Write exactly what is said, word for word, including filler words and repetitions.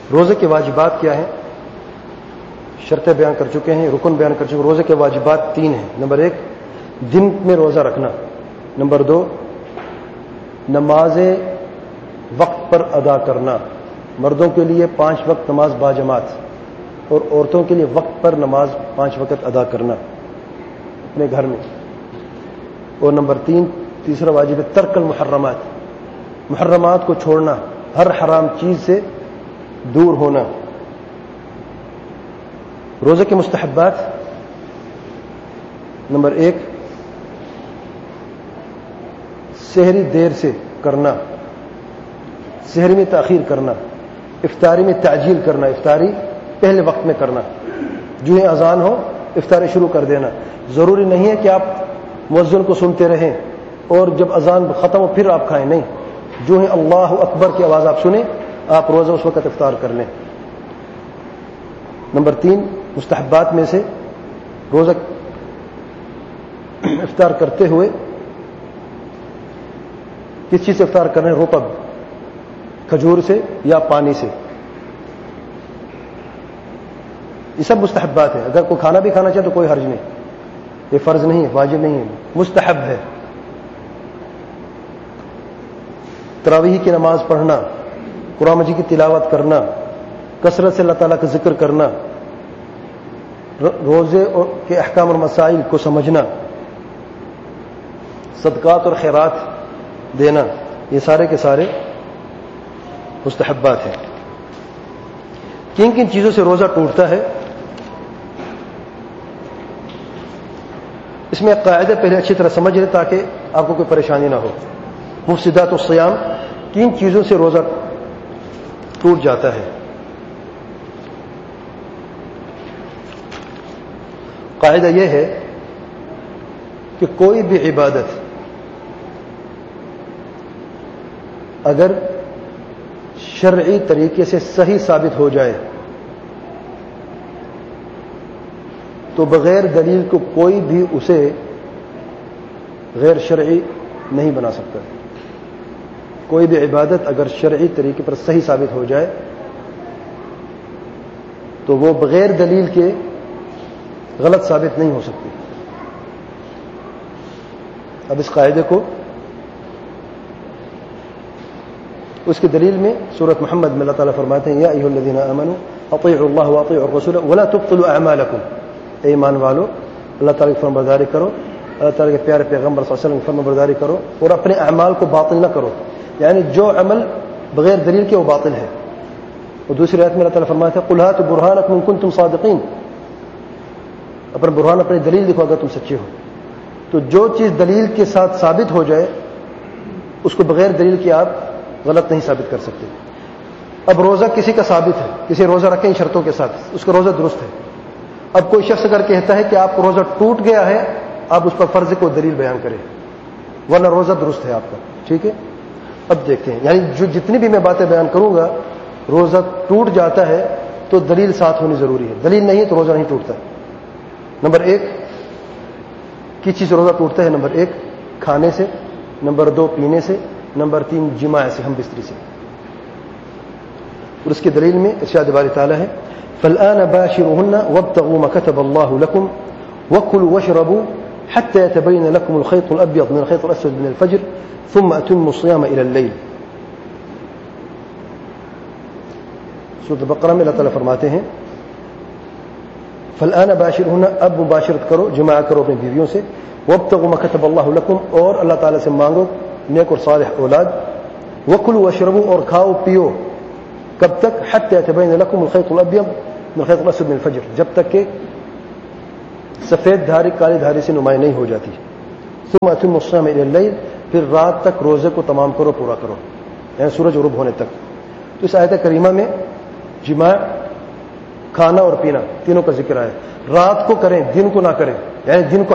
روزے کے واجبات کیا ہیں؟ شرطیں بیان کر چکے ہیں، رکن بیان کر چکے ہیں۔ روزے کے واجبات تین ہیں۔ نمبر ایک، دن میں روزہ رکھنا۔ نمبر دو، نماز وقت پر ادا کرنا۔ مردوں کے لیے پانچ وقت نماز باجماعت، اور عورتوں کے لیے وقت پر نماز پانچ وقت ادا کرنا اپنے گھر میں۔ اور نمبر تین، تیسرا واجب ہے ترک المحرمات، محرمات کو چھوڑنا، ہر حرام چیز سے دور ہونا۔ روزے کے مستحبات، نمبر ایک، سحری دیر سے کرنا، سحری میں تاخیر کرنا، افطاری میں تعجیل کرنا، افطاری پہلے وقت میں کرنا، جو ہی اذان ہو افطاری شروع کر دینا۔ ضروری نہیں ہے کہ آپ مؤذن کو سنتے رہیں اور جب اذان ختم ہو پھر آپ کھائیں، نہیں، جو ہی اللہ اکبر کی آواز آپ سنیں آپ روزہ اس وقت افطار کر لیں۔ نمبر تین، مستحبات میں سے روزہ افطار کرتے ہوئے کس چیز سے افطار کرنا ہے؟ روپب، کھجور سے یا پانی سے، یہ سب مستحبات ہیں۔ اگر کوئی کھانا بھی کھانا چاہے تو کوئی حرج نہیں، یہ فرض نہیں ہے، واجب نہیں ہے، مستحب ہے۔ تراویح کی نماز پڑھنا، قرآن مجید کی تلاوت کرنا، کثرت سے اللہ تعالیٰ کا ذکر کرنا، روزے کے احکام اور مسائل کو سمجھنا، صدقات اور خیرات دینا، یہ سارے کے سارے مستحبات ہیں۔ کن کن چیزوں سے روزہ ٹوٹتا ہے؟ اس میں ایک قاعدہ پہلے اچھی طرح سمجھ لیں تاکہ آپ کو کوئی پریشانی نہ ہو۔ مفسدات الصیام، کن چیزوں سے روزہ ٹوٹ جاتا ہے؟ قاعدہ یہ ہے کہ کوئی بھی عبادت اگر شرعی طریقے سے صحیح ثابت ہو جائے تو بغیر دلیل کو کوئی بھی اسے غیر شرعی نہیں بنا سکتا۔ کوئی بھی عبادت اگر شرعی طریقے پر صحیح ثابت ہو جائے تو وہ بغیر دلیل کے غلط ثابت نہیں ہو سکتی۔ اب اس قاعدے کو اس کی دلیل میں سورۃ محمد میں اللہ تعالیٰ فرماتے ہیں یا ایھا الذین آمنوا اطیعوا اللہ واطیعوا الرسول ولا تبطلوا اعمالکم، اے ایمان والو اللہ تعالیٰ کی فرمانبرداری کرو، اللہ تعالیٰ کے پیارے پیغمبر صلی اللہ علیہ وسلم کی فرمانبرداری کرو اور اپنے اعمال کو باطل نہ کرو، یعنی جو عمل بغیر دلیل کے وہ باطل ہے۔ اور دوسری آیت میں اللہ تعالیٰ فرماتے ہیں قل ہاتوا برہانکم ان کنتم صادقین، اپنا برہان اپنی دلیل دکھاؤ اگر تم سچے ہو۔ تو جو چیز دلیل کے ساتھ ثابت ہو جائے اس کو بغیر دلیل کے آپ غلط نہیں ثابت کر سکتے۔ اب روزہ کسی کا ثابت ہے، کسی روزہ رکھیں شرطوں کے ساتھ، اس کا روزہ درست ہے۔ اب کوئی شخص اگر کہتا ہے کہ آپ کو روزہ ٹوٹ گیا ہے، آپ اس پر فرض کو دلیل بیان کریں، ورنہ روزہ درست ہے آپ کا، ٹھیک ہے؟ اب دیکھتے ہیں، یعنی جو جتنی بھی میں باتیں بیان کروں گا، روزہ ٹوٹ جاتا ہے تو دلیل ساتھ ہونی ضروری ہے، دلیل نہیں ہے تو روزہ نہیں ٹوٹتا۔ نمبر ایک، کس چیز سے روزہ ٹوٹتا ہے؟ نمبر ایک کھانے سے، نمبر دو پینے سے، نمبر تین جماع سے، ہم بستری سے۔ اور اس کی دلیل میں ارشاد باری تعالیٰ ہے فالآن باشروهن وابتغوا ما كتب الله لكم وكلوا واشربوا حتى يتبين لكم الخيط الأبيض من الخيط الأسود من الفجر ثم أتموا الصيام إلى الليل۔ سورۃ البقرہ میں اللہ تعالیٰ فرماتے ہیں فالآن باشرهن، اب مباشرت کرو، جماع کرو اپنی بیویوں سے، وابتغوا ما كتب الله لكم، اور اللہ تعالیٰ سے مانگو نیک اور صالح اولاد، وکلوا واشربوا، اور کھاؤ پیو، کب تک؟ حتی یتبین لکم الخیط الابیض من الخیط الاسود من الفجر، جب تک کہ سفید دھاری کالی دھاری سے نمایاں نہیں ہو جاتی۔ ثم اتموا الصیام الی اللیل، پھر رات تک روزے کو تمام کرو، پورا کرو، یعنی سورج غروب ہونے تک۔ تو اس آیت کریمہ میں جماع، کھانا اور پینا تینوں کا ذکر ہے۔ رات کو کریں، دن کو نہ کریں، یعنی دن کو